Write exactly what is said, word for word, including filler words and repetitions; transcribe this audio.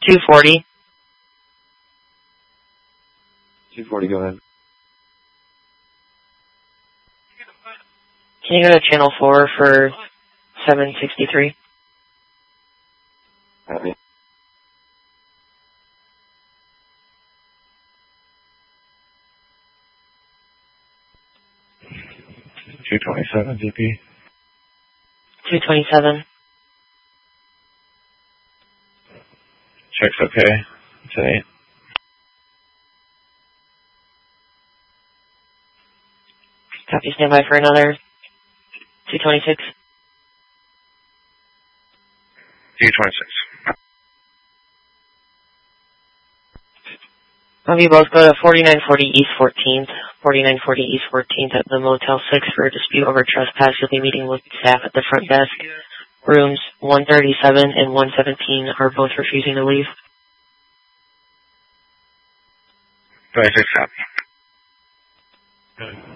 two forty. two forty, go ahead. Can you go to channel four for seven sixty-three? Copy. two twenty-seven, V P. two twenty-seven. Check's okay. It's an eight. Copy, stand by for another two twenty-six. two twenty-six. Have you both go to forty-nine forty East fourteenth, forty-nine forty East fourteenth at the Motel six for a dispute over trespass. You'll be meeting with staff at the front desk. Rooms one thirty-seven and one seventeen are both refusing to leave. twenty-six, copy.